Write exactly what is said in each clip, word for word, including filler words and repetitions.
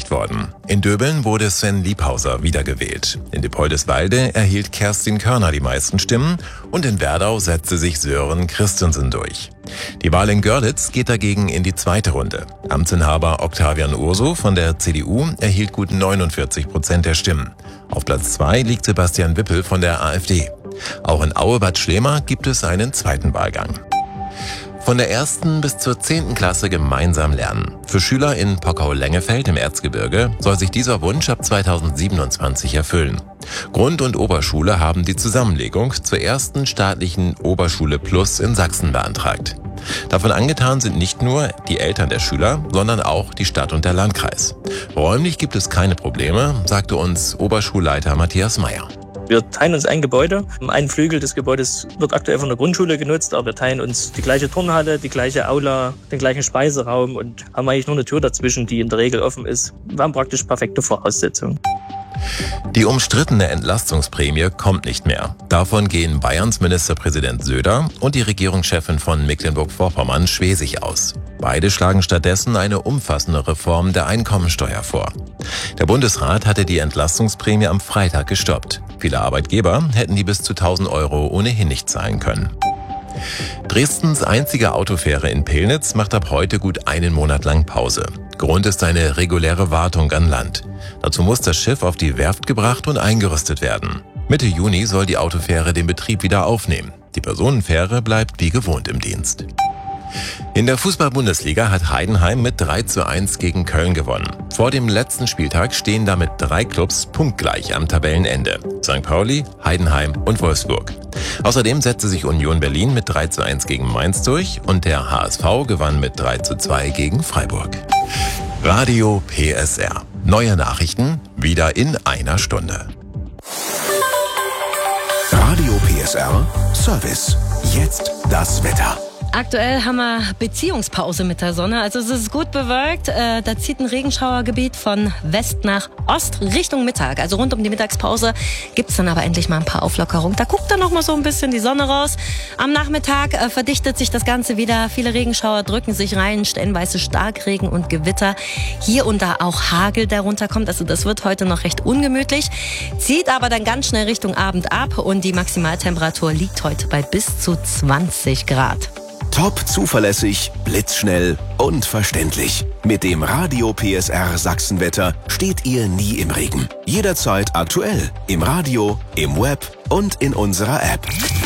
bestätigt worden. In Döbeln wurde Sven Liebhauser wiedergewählt. In Diepoldeswalde erhielt Kerstin Körner die meisten Stimmen und in Werdau setzte sich Sören Christensen durch. Die Wahl in Görlitz geht dagegen in die zweite Runde. Amtsinhaber Octavian Urso von der C D U erhielt gut neunundvierzig Prozent der Stimmen. Auf Platz zwei liegt Sebastian Wippel von der AfD. Auch in Aue-Bad Schlema gibt es einen zweiten Wahlgang. Von der ersten bis zur zehnten Klasse gemeinsam lernen. Für Schüler in Pockau-Lengefeld im Erzgebirge soll sich dieser Wunsch ab zweitausendsiebenundzwanzig erfüllen. Grund- und Oberschule haben die Zusammenlegung zur ersten staatlichen Oberschule Plus in Sachsen beantragt. Davon angetan sind nicht nur die Eltern der Schüler, sondern auch die Stadt und der Landkreis. Räumlich gibt es keine Probleme, sagte uns Oberschulleiter Matthias Meyer. Wir teilen uns ein Gebäude. Ein Flügel des Gebäudes wird aktuell von der Grundschule genutzt, aber wir teilen uns die gleiche Turnhalle, die gleiche Aula, den gleichen Speiseraum und haben eigentlich nur eine Tür dazwischen, die in der Regel offen ist. Wir haben praktisch perfekte Voraussetzungen. Die umstrittene Entlastungsprämie kommt nicht mehr. Davon gehen Bayerns Ministerpräsident Söder und die Regierungschefin von Mecklenburg-Vorpommern Schwesig aus. Beide schlagen stattdessen eine umfassende Reform der Einkommensteuer vor. Der Bundesrat hatte die Entlastungsprämie am Freitag gestoppt. Viele Arbeitgeber hätten die bis zu tausend Euro ohnehin nicht zahlen können. Dresdens einzige Autofähre in Pillnitz macht ab heute gut einen Monat lang Pause. Grund ist eine reguläre Wartung an Land. Dazu muss das Schiff auf die Werft gebracht und eingerüstet werden. Mitte Juni soll die Autofähre den Betrieb wieder aufnehmen. Die Personenfähre bleibt wie gewohnt im Dienst. In der Fußball-Bundesliga hat Heidenheim mit drei zu eins gegen Köln gewonnen. Vor dem letzten Spieltag stehen damit drei Clubs punktgleich am Tabellenende. Sankt Pauli, Heidenheim und Wolfsburg. Außerdem setzte sich Union Berlin mit drei zu eins gegen Mainz durch und der H S V gewann mit drei zu zwei gegen Freiburg. Radio P S R. Neue Nachrichten wieder in einer Stunde. Radio P S R Service. Jetzt das Wetter. Aktuell haben wir Beziehungspause mit der Sonne, also es ist gut bewölkt. Äh, da zieht ein Regenschauergebiet von West nach Ost Richtung Mittag. Also rund um die Mittagspause gibt's dann aber endlich mal ein paar Auflockerungen. Da guckt dann noch mal so ein bisschen die Sonne raus. Am Nachmittag äh, verdichtet sich das Ganze wieder. Viele Regenschauer drücken sich rein, stellenweise Starkregen und Gewitter. Hier und da auch Hagel, der runterkommt. Also das wird heute noch recht ungemütlich. Zieht aber dann ganz schnell Richtung Abend ab und die Maximaltemperatur liegt heute bei bis zu zwanzig Grad. Top zuverlässig, blitzschnell und verständlich. Mit dem Radio P S R Sachsenwetter steht ihr nie im Regen. Jederzeit aktuell. Im Radio, im Web und in unserer App.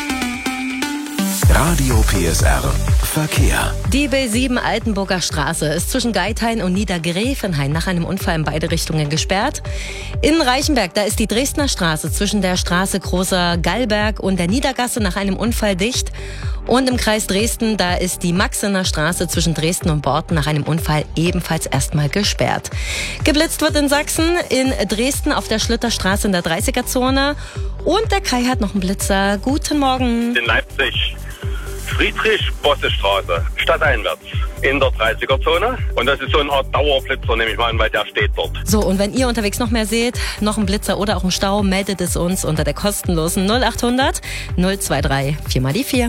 Radio P S R Verkehr. Die B sieben Altenburger Straße ist zwischen Geithain und Niedergräfenhain nach einem Unfall in beide Richtungen gesperrt. In Reichenberg, da ist die Dresdner Straße zwischen der Straße Großer Gallberg und der Niedergasse nach einem Unfall dicht. Und im Kreis Dresden, da ist die Maxener Straße zwischen Dresden und Borten nach einem Unfall ebenfalls erstmal gesperrt. Geblitzt wird in Sachsen, in Dresden auf der Schlüterstraße in der dreißiger-Zone. Und der Kai hat noch einen Blitzer. Guten Morgen. In Leipzig. Friedrich-Bosse-Straße, stadteinwärts, in der dreißiger-Zone. Und das ist so eine Art Dauerblitzer, nehme ich mal an, weil der steht dort. So, und wenn ihr unterwegs noch mehr seht, noch ein Blitzer oder auch ein Stau, meldet es uns unter der kostenlosen null achthundert null drei vier mal die vier.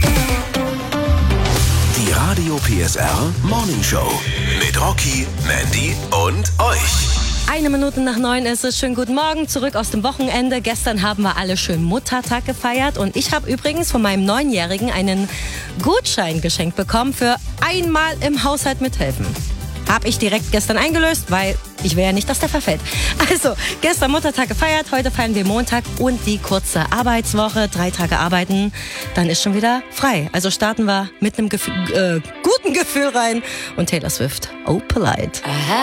Die Radio P S R Morning Show mit Rocky, Mandy und euch. Eine Minute nach neun ist es. Schönen guten Morgen, zurück aus dem Wochenende. Gestern haben wir alle schön Muttertag gefeiert und ich habe übrigens von meinem Neunjährigen einen Gutschein geschenkt bekommen für einmal im Haushalt mithelfen. Habe ich direkt gestern eingelöst, weil ich will ja nicht, dass der verfällt. Also, gestern Muttertag gefeiert, heute feiern wir Montag und die kurze Arbeitswoche. Drei Tage arbeiten, dann ist schon wieder frei. Also starten wir mit einem Gefühl, äh, guten Gefühl rein und Taylor Swift, Oh Polite.